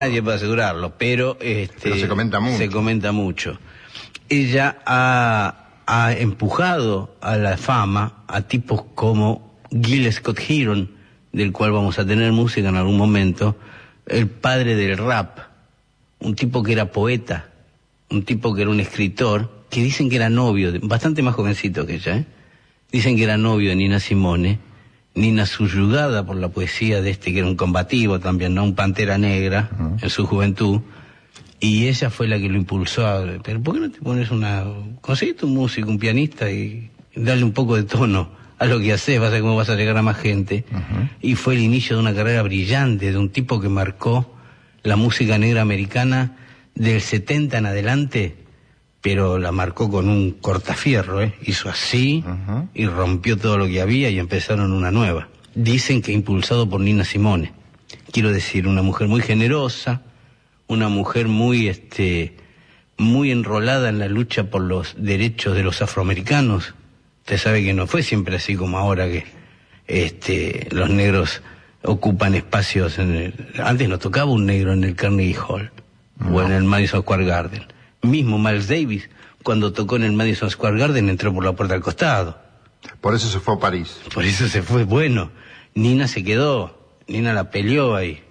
nadie puede asegurarlo, pero se comenta mucho. Se comenta mucho. Ella ha empujado a la fama a tipos como Gil Scott-Heron, del cual vamos a tener música en algún momento, el padre del rap, un tipo que era poeta, un tipo que era un escritor, que dicen que era novio, bastante más jovencito que ella, dicen que era novio de Nina Simone. Nina, subyugada por la poesía de que era un combativo también, ¿no? Un Pantera Negra en su juventud, y ella fue la que lo impulsó a, pero ¿por qué no te pones conseguiste un músico, un pianista y darle un poco de tono a lo que haces, vas a ver cómo vas a llegar a más gente? Y fue el inicio de una carrera brillante, de un tipo que marcó la música negra americana del 70 en adelante, pero la marcó con un cortafierro, hizo así y rompió todo lo que había y empezaron una nueva. Dicen que impulsado por Nina Simone. Quiero decir, una mujer muy generosa, una mujer muy enrolada en la lucha por los derechos de los afroamericanos. Usted sabe que no fue siempre así como ahora, que los negros ocupan espacios antes no tocaba un negro en el Carnegie Hall o en el Madison Square Garden. Mismo Miles Davis, cuando tocó en el Madison Square Garden, entró por la puerta al costado. Por eso se fue a París. Por eso se fue. Bueno, Nina se quedó, Nina la peleó ahí.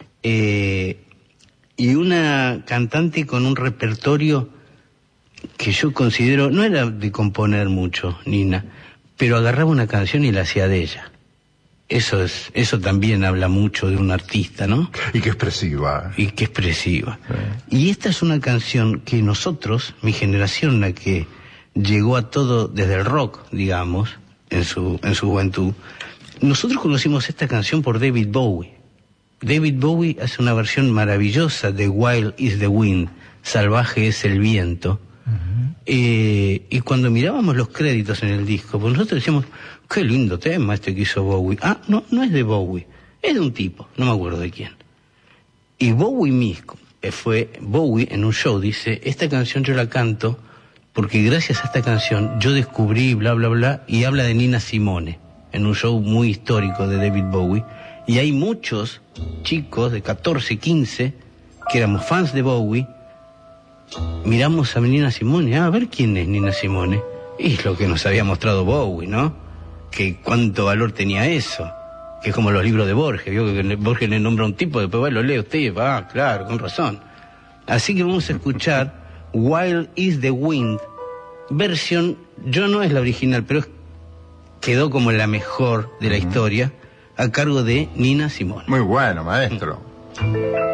Y una cantante con un repertorio que yo considero, no era de componer mucho, Nina, pero agarraba una canción y la hacía de ella. Eso también habla mucho de un artista, ¿no? Y qué expresiva. Y qué expresiva. Sí. Y esta es una canción que nosotros, mi generación, la que llegó a todo desde el rock, digamos, en su juventud, nosotros conocimos esta canción por David Bowie. David Bowie hace una versión maravillosa de Wild is the Wind, salvaje es el viento. Y cuando mirábamos los créditos en el disco, pues nosotros decíamos, qué lindo tema que hizo Bowie. Ah, no es de Bowie, es de un tipo, no me acuerdo de quién. Y Bowie mismo, Bowie en un show dice, esta canción yo la canto porque gracias a esta canción yo descubrí bla bla bla, y habla de Nina Simone, en un show muy histórico de David Bowie, y hay muchos chicos de 14, 15, que éramos fans de Bowie, miramos a Nina Simone, a ver quién es Nina Simone, y es lo que nos había mostrado Bowie, ¿no? Que cuánto valor tenía eso, que es como los libros de Borges, vio que Borges le nombra a un tipo, después lo lee usted y va, claro, con razón. Así que vamos a escuchar Wild is the Wind, versión, yo no es la original, pero quedó como la mejor de la historia, a cargo de Nina Simone. Muy bueno, maestro.